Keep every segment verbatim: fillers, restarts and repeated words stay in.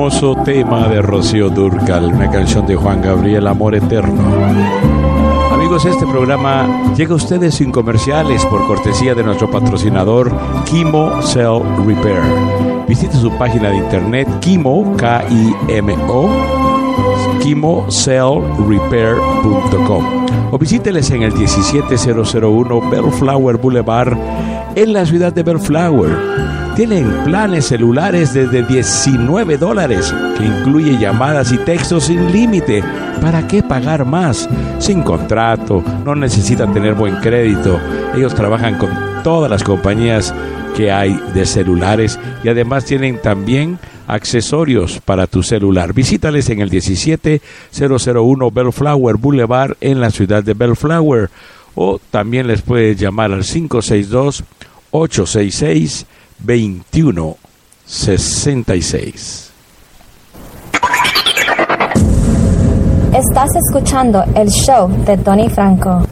hermoso tema de Rocío Dúrcal, una canción de Juan Gabriel, Amor Eterno. Amigos, este programa llega a ustedes sin comerciales por cortesía de nuestro patrocinador Kimo Cell Repair. Visite su página de internet Kimo, K I M O, kimo cell repair punto com, o visíteles en el diecisiete mil uno Bellflower Boulevard en la ciudad de Bellflower. Tienen planes celulares desde diecinueve dólares, que incluye llamadas y textos sin límite. ¿Para qué pagar más? Sin contrato, no necesitan tener buen crédito. Ellos trabajan con todas las compañías que hay de celulares y además tienen también accesorios para tu celular. Visítales en el diecisiete mil uno Bellflower Boulevard en la ciudad de Bellflower, o también les puedes llamar al cinco seis dos, ocho seis seis, veintiuno sesenta y seis. Estás escuchando el show de Tony Franco.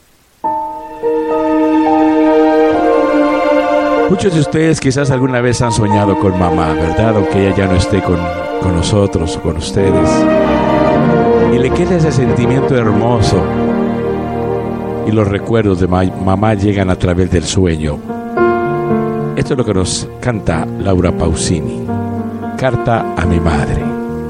Muchos de ustedes quizás alguna vez han soñado con mamá, ¿verdad? Aunque ella ya no esté con, con nosotros, con ustedes. Y le queda ese sentimiento hermoso. Y los recuerdos de ma- mamá llegan a través del sueño. Esto es lo que nos canta Laura Pausini. Carta a mi madre.